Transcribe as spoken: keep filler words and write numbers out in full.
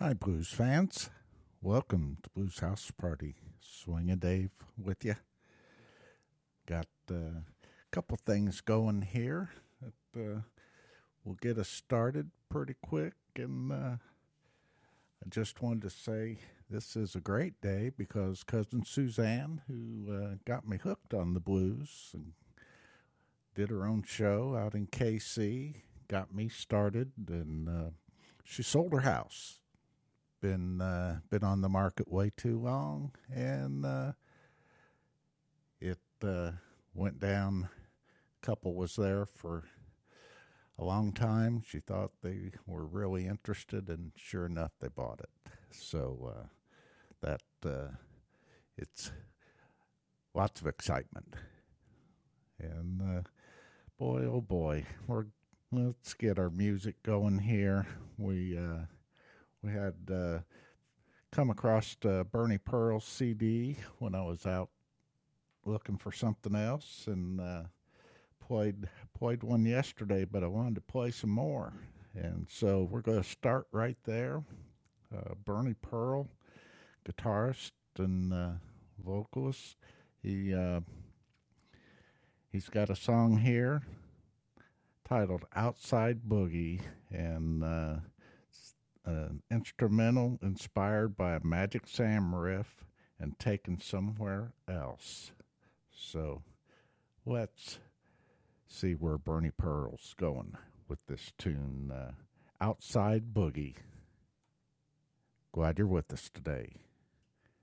Hi, blues fans. Welcome to Blues House Party. Swingin' Dave with you. Got uh, a couple things going here that uh, will get us started pretty quick. And uh, I just wanted to say this is a great day because Cousin Suzanne, who uh, got me hooked on the blues and did her own show out in K C, got me started, and uh, she sold her house. Been uh, been on the market way too long, and uh, it uh, went down. Couple was there for a long time. She thought they were really interested, and sure enough, they bought it. So uh, that uh, it's lots of excitement, and uh, boy, oh boy, we're let's get our music going here. We. Uh, We had uh, come across uh, Bernie Pearl's C D when I was out looking for something else, and uh, played played one yesterday, but I wanted to play some more. And so we're going to start right there. Uh, Bernie Pearl, guitarist and uh, vocalist. He uh, he's got a song here titled "Outside Boogie," and uh, an instrumental inspired by a Magic Sam riff and taken somewhere else. So let's see where Bernie Pearl's going with this tune, uh, Outside Boogie. Glad you're with us today.